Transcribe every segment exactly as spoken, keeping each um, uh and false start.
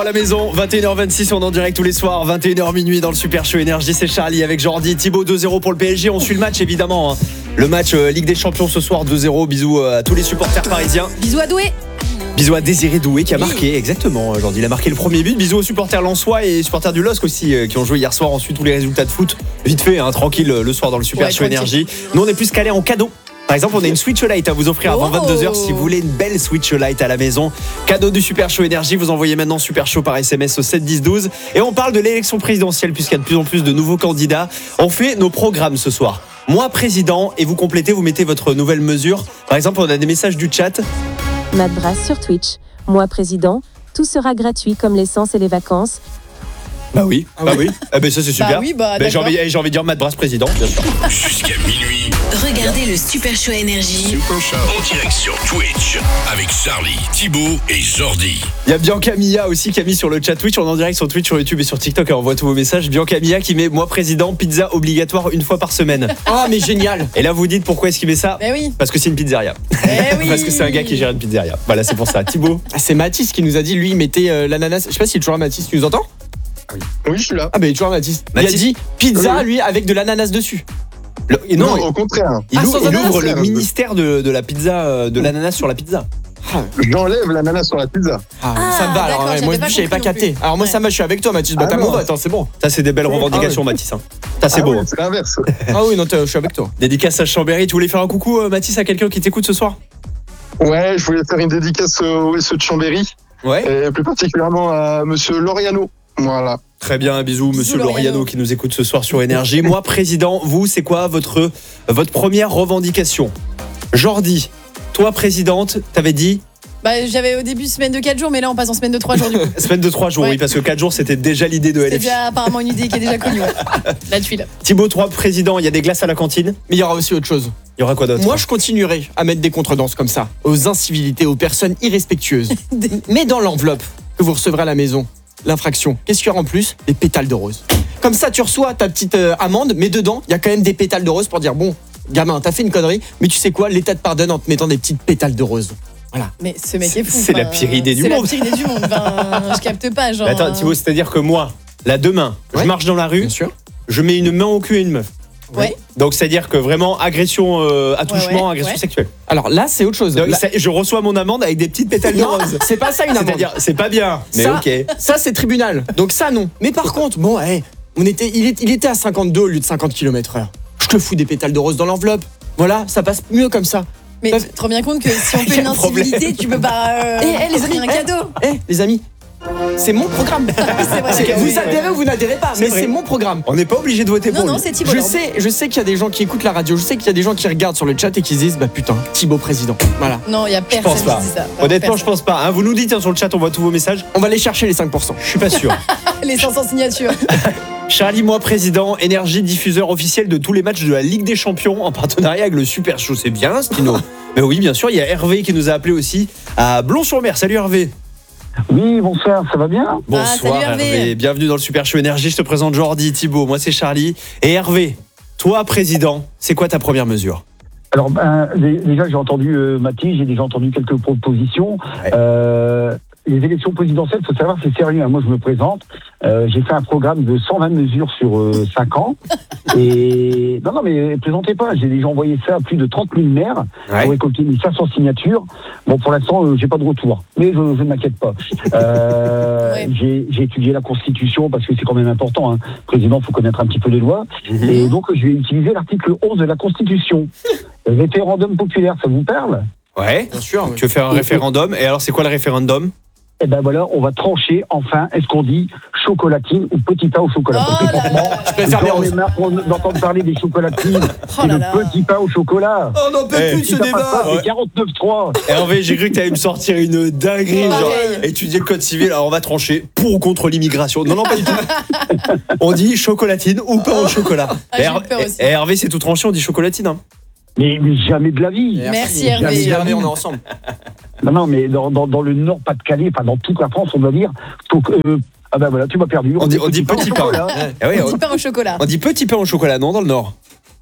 À la maison, vingt et une heures vingt-six, on est en direct tous les soirs, vingt et une heures minuit dans le Super Show Énergie. C'est Charlie avec Jordi, Thibaut, deux zéro pour le P S G. On suit le match évidemment, hein. Le match euh, Ligue des Champions ce soir, deux zéro. Bisous euh, à tous les supporters parisiens. Bisous à Doué. Bisous à Désiré Doué qui a Oui. marqué, exactement, Jordi. Il a marqué le premier but. Bisous aux supporters lensois et supporters du L O S C aussi euh, qui ont joué hier soir. Ensuite, tous les résultats de foot, vite fait, hein, tranquille euh, le soir dans le Super Ouais, Show tranquille. Énergie. Nous, on est plus calés en cadeau. Par exemple, on a une Switch Lite à vous offrir avant Oh. vingt-deux heures si vous voulez une belle Switch Lite à la maison. Cadeau du Super Show Énergie, vous envoyez maintenant Super Show par S M S au sept dix douze. Et on parle de l'élection présidentielle puisqu'il y a de plus en plus de nouveaux candidats. On fait nos programmes ce soir. Moi, président, et vous complétez, vous mettez votre nouvelle mesure. Par exemple, on a des messages du chat. Matt Brass sur Twitch. Moi président, tout sera gratuit comme l'essence et les vacances. Bah oui, Ah bah ouais. oui. Ah bah ça c'est super. Bah oui, bah j'ai d'accord. envie, j'ai envie de dire Matt Brass président, bien sûr. Jusqu'à minuit, Regardez le Super Show Énergie en direct sur Twitch avec Charlie, Thibaut et Jordi. Il y a Bianca Mia aussi qui a mis sur le chat Twitch. On est en direct sur Twitch, sur YouTube et sur TikTok. Elle envoie tous vos messages. Bianca Mia qui met moi président, pizza obligatoire une fois par semaine. Ah mais génial. Et là vous vous dites pourquoi est-ce qu'il met ça? Mais oui. Parce que c'est une pizzeria. Eh oui. Parce que c'est un gars qui gère une pizzeria. Voilà, c'est pour ça. Thibaut. Ah, c'est Mathis qui nous a dit, lui, il mettait euh, l'ananas. Je sais pas s'il est toujours là, Mathis, tu nous entends? Oui, je suis là. Ah bah il est toujours là, Mathis. Il Mathis. a dit pizza, Oui. lui, avec de l'ananas dessus. Le- et non, Non, au contraire. il, Ah, ouvre, sans il ananas, ouvre le c'est- ministère de, de la pizza, euh, de l'ananas sur la pizza. J'enlève l'ananas sur la pizza. Ah, Ah, ça me va, alors d'accord, ouais, moi j'avais pas je savais pas compris non capté. plus. Alors moi Ouais. ça va, je suis avec toi, Mathis. Bah Ah t'as non. mon vote, hein, c'est bon. Ça, c'est des belles revendications, Mathis. hein. Ça, c'est Ah beau. oui, hein. c'est l'inverse. Ah oui, non, t'es- je suis avec toi. Dédicace à Chambéry. Tu voulais faire un coucou, euh, Mathis, à quelqu'un qui t'écoute ce soir? Ouais, je voulais faire une dédicace au S E de Chambéry, Ouais. et plus particulièrement à monsieur Loriano. Voilà. Très bien, bisous, monsieur Loriano. Loriano qui nous écoute ce soir sur Énergie. Moi, président, vous, c'est quoi votre, votre première revendication? Jordi, toi, présidente, t'avais dit Bah, j'avais au début semaine de quatre jours, mais là on passe en semaine de trois jours du coup. semaine de trois jours, Ouais. oui, parce que quatre jours, c'était déjà l'idée de C'est L F I. déjà apparemment une idée qui est déjà connue. Ouais. La tuile. Thibaut, toi, président, il y a des glaces à la cantine. Mais il y aura aussi autre chose. Il y aura quoi d'autre? Moi je continuerai à mettre des contredanses comme ça, aux incivilités, aux personnes irrespectueuses. Mais dans l'enveloppe que vous recevrez à la maison, l'infraction, qu'est-ce qu'il y aura en plus? Des pétales de rose. Comme ça tu reçois ta petite euh, amende, mais dedans, il y a quand même des pétales de rose pour dire bon, gamin, t'as fait une connerie, mais tu sais quoi, l'État te pardonne en te mettant des petites pétales de rose. Voilà. Mais ce mec est fou. C'est la enfin, pire idée du C'est monde. la pire idée du monde. Enfin, je capte pas. Genre, Mais attends, euh, Thibaut, c'est-à-dire que moi, là, demain, je Ouais. marche dans la rue, Bien sûr. je mets une main au cul à une meuf. Ouais. Donc, c'est-à-dire que vraiment, agression, euh, attouchement, ouais, agression ouais. sexuelle. Alors là c'est autre chose. Donc, Là- ça- je reçois mon amende avec des petites pétales de Non, rose. c'est pas ça une amende. C'est-à-dire, c'est pas bien, mais ça, ok. ça c'est tribunal. Donc ça non. Mais par contre, bon, hey, on était, il, est- il était à cinquante-deux au lieu de cinquante kilomètres heure. Je te fous des pétales de rose dans l'enveloppe. Voilà, ça passe mieux comme ça. Mais Peuvent- tu te rends bien compte que si on Y fait a une un problème. incivilité, tu peux pas. Euh, Eh, eh, les offrir amis, un eh. cadeau. Eh, les amis, c'est mon programme. C'est vrai. C'est- que vous oui, adhérez ou vous n'adhérez pas, mais vrai. c'est mon programme. On n'est pas obligé de voter Non, pour non, lui. c'est Thibaut. Je Lord. sais, je sais qu'il y a des gens qui écoutent la radio, je sais qu'il y a des gens qui regardent sur le chat et qui se disent bah putain, Thibaut président. Voilà. Non, il y a Je personne pense pas. qui dit ça. Vraiment Honnêtement, je personne. pense pas. hein. Vous nous dites hein, sur le chat, on voit tous vos messages. On va aller chercher les cinq pour cent. Je suis pas sûr. Les cinq cents signatures. Charlie, moi, président, Énergie, diffuseur officiel de tous les matchs de la Ligue des Champions en partenariat avec le Super Show. C'est bien, Stino. Mais oui, bien sûr, il y a Hervé qui nous a appelé aussi à Blon-sur-Mer. Salut Hervé. Oui, bonsoir, ça va bien? Bonsoir salut Hervé. Bienvenue dans le Super Show Énergie. Je te présente Jordi, Thibaut. Moi, c'est Charlie. Et Hervé, toi, président, c'est quoi ta première mesure? Alors, ben, dé- déjà, j'ai entendu euh, Mathis, j'ai déjà entendu quelques propositions. Ouais. Euh, les élections présidentielles, faut savoir, c'est sérieux. hein. Moi, je me présente. Euh, j'ai fait un programme de cent vingt mesures sur euh, cinq ans. Et non, non, mais plaisantez pas. J'ai déjà envoyé ça à plus de trente mille maires Ouais. pour récolter mille cinq cents signatures. Bon, pour l'instant, euh, j'ai pas de retour, mais je, je ne m'inquiète pas. Euh, Ouais. j'ai, j'ai étudié la Constitution parce que c'est quand même important. Hein. Président, faut connaître un petit peu les lois. Et donc, je vais utiliser l'article onze de la Constitution. Référendum populaire, ça vous parle? Ouais. Bien sûr. Tu veux faire un référendum. Et alors, c'est quoi le référendum? Eh ben voilà, on va trancher enfin, est-ce qu'on dit chocolatine ou petit pain au chocolat? Oh Parce que là là franchement, là. Je préfère les j'en ai roses. marre d'entendre parler des chocolatines Oh et là de là. petit pain au chocolat. On n'en peut Eh, plus de Si ce ça passe pas, débat. c'est quarante-neuf trois. Hervé, j'ai cru que tu allais me sortir une dinguerie, Pareil. genre étudier le code civil. Alors on va trancher pour ou contre l'immigration. Non, non, pas du tout. On dit chocolatine ou pain au chocolat. Ah, j'ai eu Hervé, peur aussi. et Hervé, c'est tout tranché, on dit chocolatine. hein. Mais, mais jamais de la vie. Merci, Jamais Hervé. de la Hervé, vie. on est ensemble. Non, non, mais dans, dans, dans le Nord-Pas-de-Calais, enfin dans toute la France, on doit dire. Donc, euh, ah ben voilà, tu m'as perdu. On dit- on dit au petit pain. chocolat. Eh oui, Petit on, pain au chocolat. on dit petit pain au chocolat, non, dans le Nord.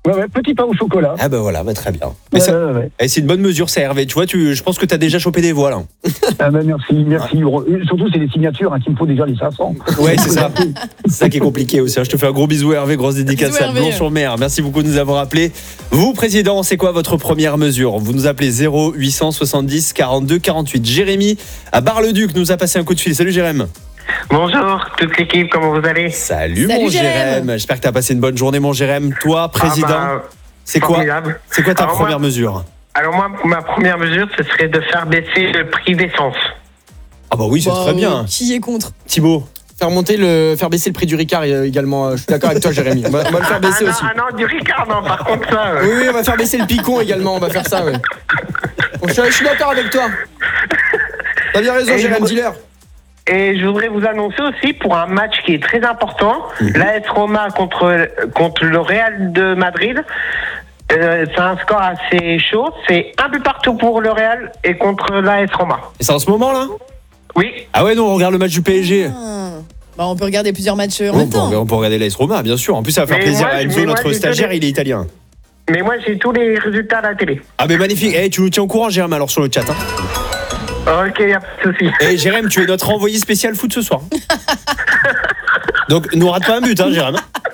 Ouais, ouais, petit pain au chocolat. Ah bah voilà, bah très bien. Mais Ouais, ça, ouais, ouais. eh, c'est une bonne mesure, ça, Hervé. Tu vois, tu, je pense que tu as déjà chopé des voiles. Hein. Ah bah merci, merci. Et surtout, c'est les signatures hein, qu'il me faut déjà les cinq cents. Ouais, c'est ça. C'est ça qui est compliqué aussi. hein. Je te fais un gros bisou, Hervé. Grosse dédicace Bisous, à Hervé. Blanc-sur-Mer. Merci beaucoup de nous avoir appelés. Vous, président, c'est quoi votre première mesure? Vous nous appelez zéro huit cent soixante-dix quarante-deux quarante-huit. Jérémy à Bar-le-Duc nous a passé un coup de fil. Salut, Jérémy. Bonjour, toute l'équipe, comment vous allez? Salut, Salut, mon Jérémy. Jérémy. J'espère que tu as passé une bonne journée, mon Jérémy. Toi, président, Ah bah, c'est quoi, formidable. c'est quoi ta Alors première moi- mesure? Alors moi, ma première mesure, ce serait de faire baisser le prix d'essence. Ah bah oui, c'est Bah, très bien. Qui est contre? Thibaut. Faire monter le, faire baisser le prix du Ricard euh, également. euh, Je suis d'accord avec toi, Jérémy. On va, on va le faire baisser ah, non, aussi. ah non, du Ricard, non, par contre ça... euh, Oui, oui, on va faire baisser le picon également. On va faire ça, ouais. Bon, je, suis- je suis d'accord avec toi. T'as bien raison, Et Jérémy vous- Dealer. Et je voudrais vous annoncer aussi pour un match qui est très important, l'A S Roma contre, contre le Real de Madrid. Euh, c'est un score assez chaud. C'est un but partout pour le Real et contre l'A S Roma. Et c'est en ce moment, là? Oui, Ah ouais, non, on regarde le match du P S G. Ah. Bah, on peut regarder plusieurs matchs en On même peut, temps. on peut regarder l'A S Roma, bien sûr. En plus, ça va faire Mais plaisir moi, à Enzo, mais moi, notre j'ai stagiaire, donné- il est italien. mais moi j'ai tous les résultats à la télé. Ah, mais magnifique. Eh, tu nous tiens au courant, Jérémy, alors sur le chat. Hein. Ok, y a pas de souci. Eh, Jérémy, tu es notre envoyé spécial foot ce soir. Donc, nous rate pas un but, hein, Jérémy.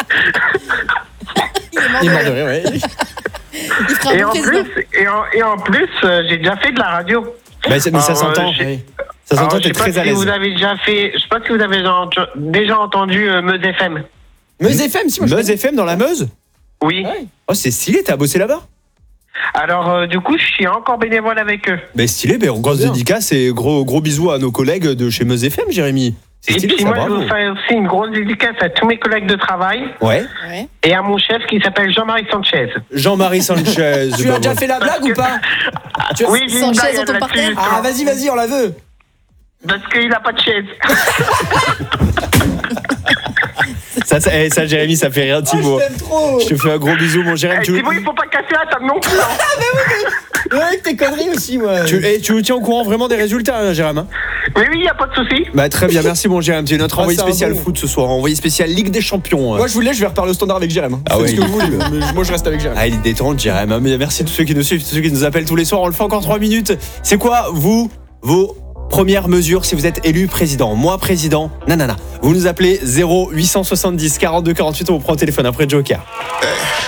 Il est mort Il est de mort de rire. rire, ouais. Il fera un Et bon en, président. plus, et, en, et en plus, euh, j'ai déjà fait de la radio. Bah, ça- mais ça Alors, s'entend. euh, j'ai- Oui. Ça s'entend, Alors, je t'es sais pas très à si l'aise. vous avez déjà fait, je sais pas si vous avez déjà, déjà entendu euh, Meuse F M. Meuse F M, si moi je Meuse F M dans la Meuse? Oui. Ouais. Oh, c'est stylé, t'as bossé là-bas? Alors euh, du coup, je suis encore bénévole avec eux. Mais stylé, mais grosse Bien. dédicace et gros, gros bisous à nos collègues de chez Meuse F M, Jérémy. C'est Et stylé, puis ça, moi, je bravo. veux faire aussi une grosse dédicace à tous mes collègues de travail Ouais. Ouais. et à mon chef qui s'appelle Jean-Marie Sanchez. Jean-Marie Sanchez. Tu bah, as déjà bon. fait la blague ou pas Tu as- Oui, j'ai une Sanchez blague dans ton là-dessus, parterre. justement. Ah, vas-y, vas-y, on la veut. Parce qu'il a pas de chaise. Ça, ça, eh, ça, Jérémy, ça fait rien, Thibaut. Je t'aime trop. Je te fais un gros bisou, mon Jérémy. Eh, Tu, Thibaut, il faut pas casser la table non plus. hein. Ouais, avec tes conneries aussi, moi. tu, eh, tu nous tiens au courant vraiment des résultats, hein, Jérémy? hein Oui, oui, y a pas de souci. Bah, très bien, merci, mon Jérémy. Tu es notre Ah, envoyé c'est un spécial bon. foot ce soir. Envoyé spécial Ligue des Champions. Moi, je voulais, je vais reparler au standard avec Jérémy. Ah Faites ouais. ce que vous voulez. mais moi, je reste avec Jérémy. Ah, il est détente, Jérémy. hein. Mais merci à tous ceux qui nous suivent, tous ceux qui nous appellent tous les soirs. On le fait encore trois minutes. C'est quoi, vous, vos premières mesures si vous êtes élu président? Moi, président, nanana. Vous nous appelez zéro huit cent soixante-dix quarante-deux quarante-huit. On vous prend au téléphone après Joker.